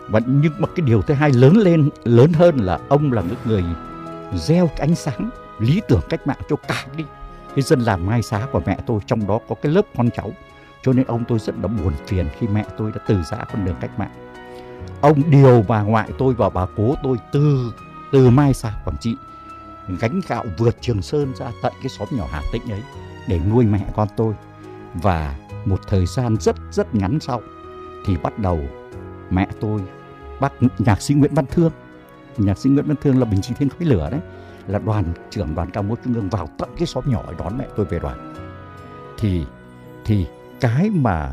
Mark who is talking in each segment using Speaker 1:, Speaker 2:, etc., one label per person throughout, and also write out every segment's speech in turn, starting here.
Speaker 1: Và nhưng mà cái điều thứ hai lớn hơn là ông là người gieo cái ánh sáng lý tưởng cách mạng cho cả cái dân làng Mai Xá của mẹ tôi, trong đó có cái lớp con cháu. Cho nên ông tôi rất là buồn phiền khi mẹ tôi đã từ giã con đường cách mạng. Ông điều bà ngoại tôi và bà cố tôi từ Mai Xá Quảng Trị gánh gạo vượt Trường Sơn ra tận cái xóm nhỏ Hà Tĩnh ấy để nuôi mẹ con tôi. Và một thời gian rất ngắn sau thì bắt đầu mẹ tôi, bác nhạc sĩ Nguyễn Văn Thương là bình chí thiên khói lửa đấy, là trưởng đoàn ca múa Trung ương vào tận cái xóm nhỏ đón mẹ tôi về đoàn. Thì cái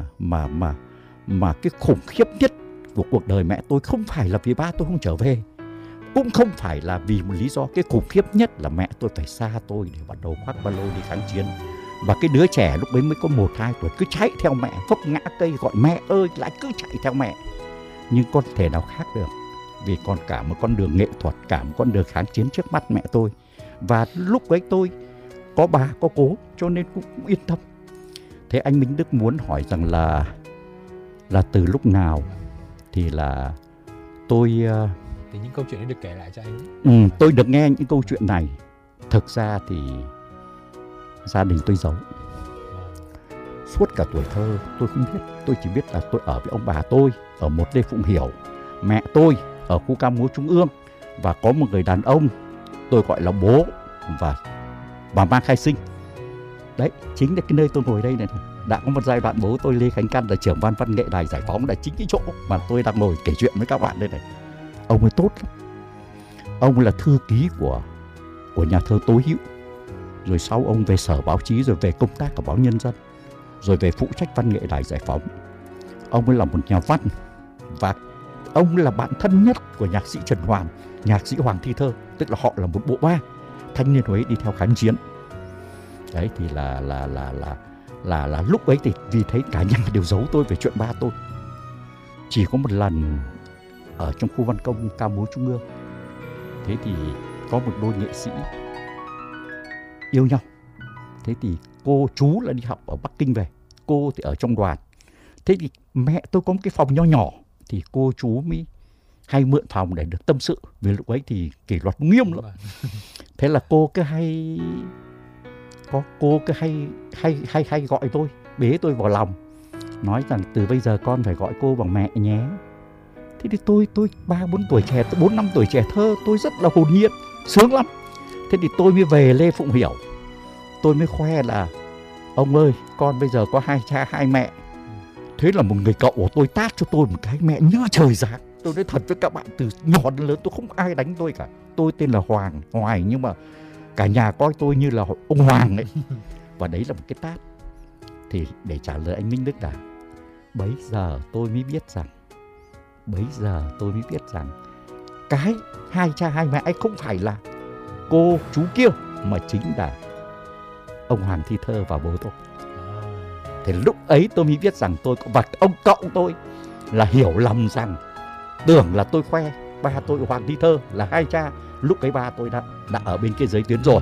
Speaker 1: mà cái khủng khiếp nhất của cuộc đời mẹ tôi không phải là vì ba tôi không trở về, cũng không phải là vì một lý do. Cái khủng khiếp nhất là mẹ tôi phải xa tôi để bắt đầu khoác ba lô đi kháng chiến. Và cái đứa trẻ lúc đấy mới có 1-2 tuổi cứ chạy theo mẹ, vấp ngã cây gọi mẹ ơi, lại cứ chạy theo mẹ. Nhưng con thể nào khác được, vì còn cả một con đường nghệ thuật, cả một con đường kháng chiến trước mắt mẹ tôi. Và lúc ấy tôi có bà có cố cho nên cũng yên tâm. Thế anh Minh Đức muốn hỏi rằng là từ lúc nào thì là tôi
Speaker 2: thì những câu chuyện ấy được kể lại cho anh.
Speaker 1: Tôi được nghe những câu chuyện này. Thực ra thì gia đình tôi giấu. Suốt cả tuổi thơ tôi không biết. Tôi chỉ biết là tôi ở với ông bà tôi ở một Lê Phụng Hiểu, mẹ tôi ở khu ca múa Trung ương, và có một người đàn ông tôi gọi là bố và bà Mang Khai Sinh. Đấy chính là cái nơi tôi ngồi đây này. Đã có một giai đoạn bố tôi Lê Khánh Căn là trưởng ban văn nghệ Đài Giải Phóng, là chính cái chỗ mà tôi đang ngồi kể chuyện với các bạn đây này. Ông ấy tốt lắm. Ông là thư ký của nhà thơ Tố Hữu, rồi sau ông về sở báo chí, rồi về công tác ở báo Nhân dân, rồi về phụ trách văn nghệ Đài Giải Phóng. Ông ấy là một nhà văn, và ông là bạn thân nhất của nhạc sĩ Trần Hoàn, nhạc sĩ Hoàng Thi Thơ, tức là họ là một bộ ba thanh niên Huế đi theo kháng chiến. Đấy thì là lúc ấy thì vì thấy cả nhà đều giấu tôi về chuyện ba tôi. Chỉ có một lần ở trong khu văn công ca múa Trung ương, thế thì có một đôi nghệ sĩ yêu nhau. Thế thì chú là đi học ở Bắc Kinh về, cô thì ở trong đoàn. Thế thì mẹ tôi có một cái phòng nho nhỏ, thì chú mới hay mượn phòng để được tâm sự, vì lúc ấy thì kỷ luật nghiêm lắm. Thế là cô cứ hay hay gọi tôi, bế tôi vào lòng, nói rằng từ bây giờ con phải gọi cô bằng mẹ nhé. Thế thì tôi 3-4 tuổi trẻ, 4-5 tuổi trẻ thơ, tôi rất là hồn nhiên, sướng lắm. Thế thì tôi mới về Lê Phụng Hiểu, tôi mới khoe là ông ơi, con bây giờ có 2 cha 2 mẹ. Thế là một người cậu của tôi tát cho tôi một cái mẹ như trời giáng. Tôi nói thật với các bạn, từ nhỏ đến lớn tôi không ai đánh tôi cả. Tôi tên là Hoài, nhưng mà cả nhà coi tôi như là ông Hoàng ấy. Và đấy là một cái tát. Thì để trả lời anh Minh Đức là bấy giờ tôi mới biết rằng cái 2 cha 2 mẹ ấy không phải là cô chú kia, mà chính là ông Hoàng Thi Thơ và bố tôi. Thì lúc ấy tôi mới biết rằng và ông cậu tôi là hiểu lầm rằng, tưởng là tôi khoe ba tôi Hoàng Thi Thơ là 2 cha. Lúc ấy ba tôi đã ở bên kia giới tuyến rồi.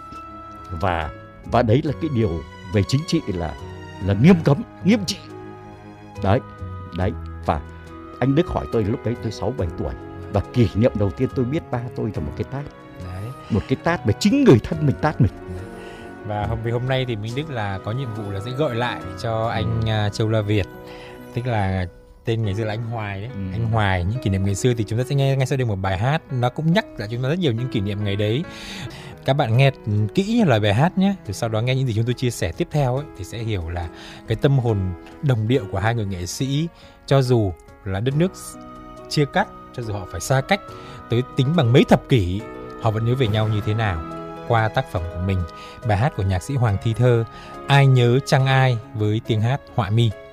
Speaker 1: Và đấy là cái điều về chính trị là nghiêm cấm, nghiêm trị. Đấy. Và anh Đức hỏi tôi lúc ấy tôi 6-7 tuổi. Và kỷ niệm đầu tiên tôi biết ba tôi là một cái tát. Đấy. Một cái tát mà chính người thân mình tát mình.
Speaker 2: Và hôm nay thì Minh Đức là có nhiệm vụ là sẽ gợi lại cho anh Châu La Việt, tức là tên ngày xưa là anh Hoài đấy. Anh Hoài, những kỷ niệm ngày xưa thì chúng ta sẽ nghe ngay sau đây một bài hát, nó cũng nhắc lại chúng ta rất nhiều những kỷ niệm ngày đấy. Các bạn nghe kỹ lời bài hát nhé, rồi sau đó nghe những gì chúng tôi chia sẻ tiếp theo ấy, thì sẽ hiểu là cái tâm hồn đồng điệu của hai người nghệ sĩ, cho dù là đất nước chia cắt, cho dù họ phải xa cách tới tính bằng mấy thập kỷ, họ vẫn nhớ về nhau như thế nào qua tác phẩm của mình. Bài hát của nhạc sĩ Hoàng Thi Thơ, Ai Nhớ Chăng Ai, với tiếng hát Họa Mi.